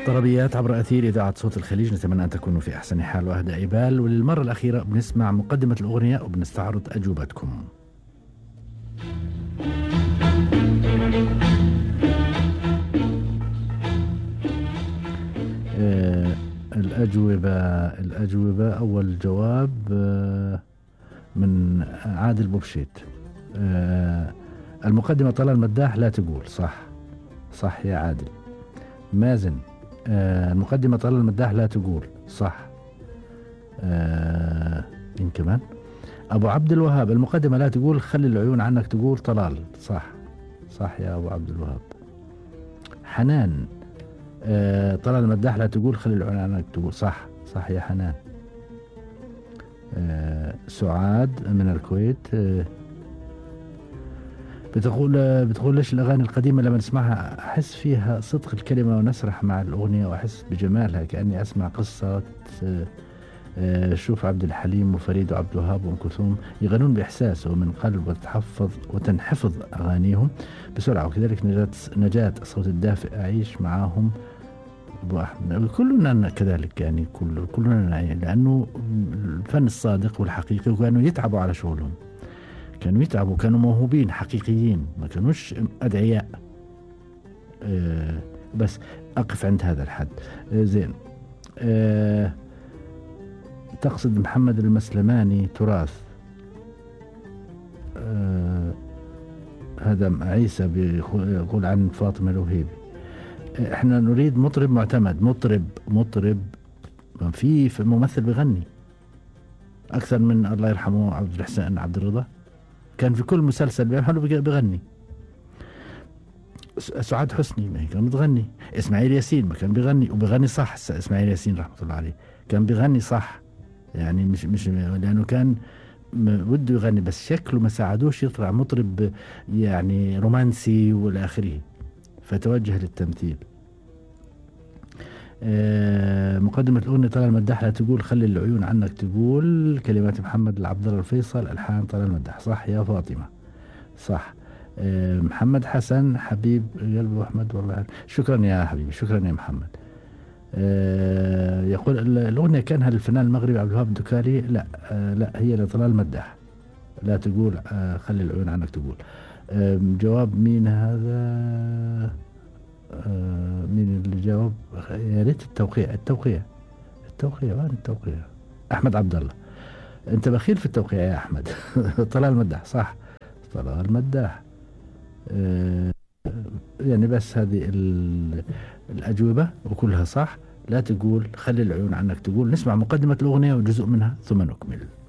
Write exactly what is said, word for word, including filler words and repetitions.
طربيات عبر أثير إذاعة صوت الخليج، نتمنى أن تكونوا في أحسن حال وأهدى بال. وللمرة الأخيرة بنسمع مقدمة الأغنية وبنستعرض أجوبتكم. آه الأجوبة الأجوبة أول جواب آه من عادل بوبشيت. آه المقدمة طلال المداح لا تقول. صح صح يا عادل. مازن آه المقدمة طلال المداح لا تقول. صح. آه مين كمان؟ أبو عبد الوهاب المقدمة لا تقول خلي العيون عنك تقول طلال. صح صح يا أبو عبد الوهاب. حنان آه طلال المداح لا تقول خلي العيون عنك تقول. صح صح يا حنان. آه سعاد من الكويت آه بتقول بتقول ليش الأغاني القديمة لما نسمعها أحس فيها صدق الكلمة ونسرح مع الأغنية وأحس بجمالها كأني أسمع قصة. شوف عبد الحليم وفريد وعبد الوهاب وأم كلثوم يغنون بإحساس ومن قلب وتحفظ وتنحفظ أغانيهم بسرعة، وكذلك نجاة نجاة الصوت الدافئ أعيش معاهم. أبو أحمد كلنا كذلك، يعني كل كلنا نعي، لأنه الفن الصادق والحقيقي، وكانوا يتعبوا على شغلهم، كانوا يتعبوا، كانوا موهوبين حقيقيين، ما كانوش أدعياء. أه بس أقف عند هذا الحد. أه زين. أه تقصد محمد المسلماني تراث. أه هذا عيسى بيقول عن فاطمة الوهيبي. أه احنا نريد مطرب معتمد. مطرب مطرب في في ممثل بغني أكثر من الله يرحمه عبد الحسين عبد الرضا، كان في كل مسلسل بيعمله بغني. سعاد حسني ما كان بتغني. اسماعيل ياسين ما كان بيغني وبغني صح. اسماعيل ياسين رحمة الله عليه كان بيغني صح، يعني مش مش لأنه كان بده يغني بس شكله ما ساعدوش يطلع مطرب يعني رومانسي والى اخره، فتوجه للتمثيل. آه مقدمة الأغنية طلال المداح لا تقول خلي العيون عنك تقول، كلمات محمد العبد الله الفيصل، ألحان طلال المداح. صح يا فاطمة صح. آه محمد حسن حبيب قلبه أحمد، والله شكرا يا حبيبي، شكرا يا محمد. آه يقول الأغنية كانها للفنان المغربي عبد الوهاب الدكالي. لا آه لا هي لطلال المداح لا تقول آه خلي العيون عنك تقول. آه جواب مين هذا؟ آه مين اللي جاوب؟ يا ريت التوقيع التوقيع التوقيع وين التوقيع؟ أحمد عبد الله. أنت بخيل في التوقيع يا أحمد. طلال المداح صح. طلال المداح. آه يعني بس هذه الأجوبة وكلها صح. لا تقول خلي العيون عنك تقول. نسمع مقدمة الأغنية وجزء منها ثم نكمل.